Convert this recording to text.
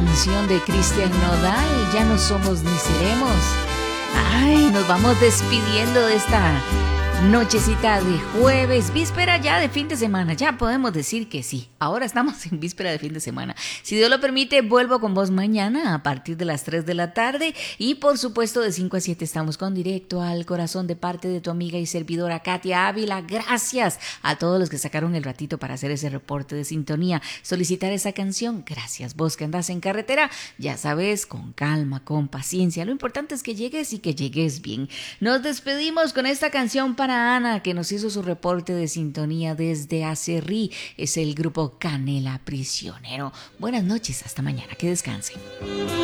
canción de Cristian Nodal, Ya no somos ni seremos. Ay, nos vamos despidiendo de esta nochecita de jueves, víspera ya de fin de semana. Ya podemos decir que sí, ahora estamos en víspera de fin de semana. Si Dios lo permite, vuelvo con vos mañana a partir de las 3 de la tarde. Y por supuesto de 5 a 7 estamos con Directo al Corazón de parte de tu amiga y servidora Katia Ávila. Gracias a todos los que sacaron el ratito para hacer ese reporte de sintonía, solicitar esa canción. Gracias, vos que andás en carretera, ya sabes, con calma, con paciencia. Lo importante es que llegues y que llegues bien. Nos despedimos con esta canción para Ana, que nos hizo su reporte de sintonía desde Acerrí. Es el grupo Canela Prisionero. Buenas noches, hasta mañana, que descansen.